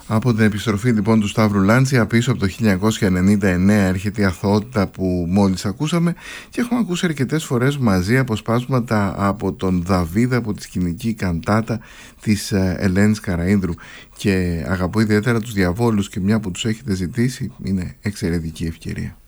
Από την επιστροφή λοιπόν του Σταύρου Λάντσια πίσω από το 1999 έρχεται η αθωότητα που μόλις ακούσαμε, και έχουμε ακούσει αρκετές φορές μαζί αποσπάσματα από τον Δαβίδ, από τη σκηνική καντάτα της Ελένης Καραΐνδρου, και αγαπώ ιδιαίτερα τους Διαβόλους, και μια που τους έχετε ζητήσει είναι εξαιρετική ευκαιρία.